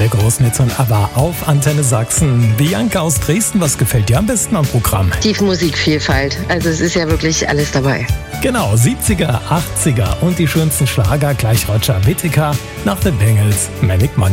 der großen Hits und ABBA auf Antenne Sachsen. Bianca aus Dresden, was gefällt dir am besten am Programm? Die Musikvielfalt. Also es ist ja wirklich alles dabei. Genau, 70er, 80er und die schönsten Schlager, gleich Roger Whittaker nach den Bengals, Manic Monday.